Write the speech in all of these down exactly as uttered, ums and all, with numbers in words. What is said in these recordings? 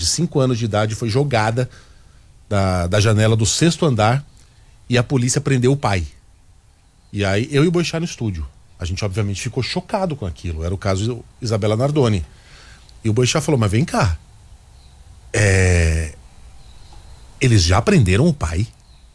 de cinco anos de idade, foi jogada da, da janela do sexto andar e a polícia prendeu o pai. E aí eu e o Boechat no estúdio. A gente obviamente ficou chocado com aquilo. Era o caso de Isabela Nardoni. E o Boechat falou, mas vem cá. É... Eles já prenderam o pai?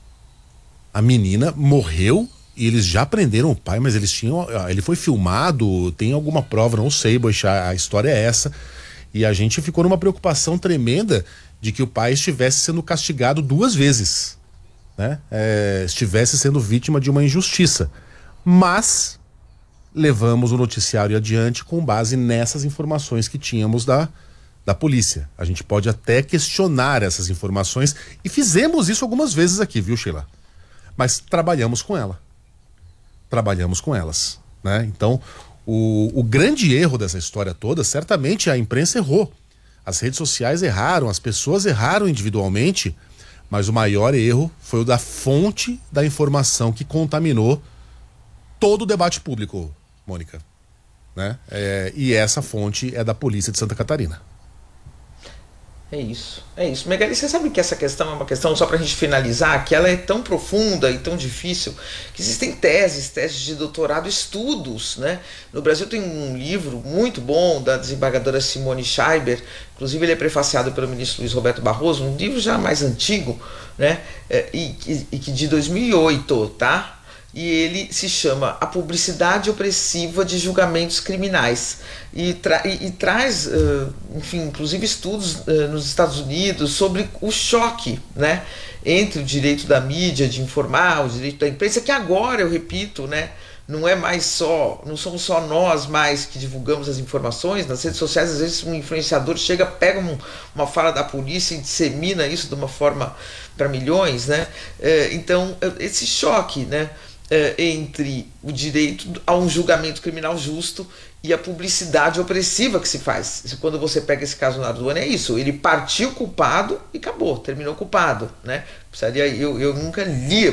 A menina morreu e eles já prenderam o pai, mas eles tinham... Ele foi filmado, tem alguma prova, não sei, Boechat, a história é essa. E a gente ficou numa preocupação tremenda de que o pai estivesse sendo castigado duas vezes, né? É, estivesse sendo vítima de uma injustiça. Mas levamos o noticiário adiante com base nessas informações que tínhamos da, da polícia. A gente pode até questionar essas informações e fizemos isso algumas vezes aqui, viu, Sheila? Mas trabalhamos com ela. Trabalhamos com elas, né? Então, o, o grande erro dessa história toda, certamente a imprensa errou. As redes sociais erraram, as pessoas erraram individualmente, mas o maior erro foi o da fonte da informação que contaminou todo o debate público, Mônica, né? É, e essa fonte é da Polícia de Santa Catarina. É isso, é isso. Megali, você sabe que essa questão é uma questão, só pra gente finalizar, que ela é tão profunda e tão difícil, que existem teses, teses de doutorado, estudos, né? No Brasil tem um livro muito bom da desembargadora Simone Scheiber, inclusive ele é prefaciado pelo ministro Luiz Roberto Barroso, um livro já mais antigo, né? É, e, e, e que de dois mil e oito, tá? E ele se chama A Publicidade Opressiva de Julgamentos Criminais e, tra e, e traz, uh, enfim, inclusive estudos uh, nos Estados Unidos sobre o choque, né, entre o direito da mídia de informar, o direito da imprensa, que agora, eu repito, né, não é mais só, não somos só nós mais que divulgamos as informações. Nas redes sociais, às vezes um influenciador chega, pega um, uma fala da polícia e dissemina isso de uma forma para milhões, né? Uh, então, esse choque, né, Uh, entre o direito a um julgamento criminal justo e a publicidade opressiva que se faz. Quando você pega esse caso Nardoni, é isso, ele partiu culpado e acabou, terminou culpado, né? Precisaria, eu, eu nunca li